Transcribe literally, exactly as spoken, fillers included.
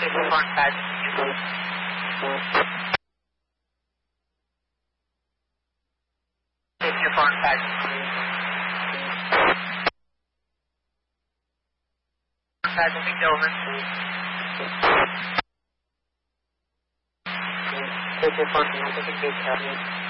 Take your front side. Take your front side. Front side moving over. Take your front side. Take a big shot.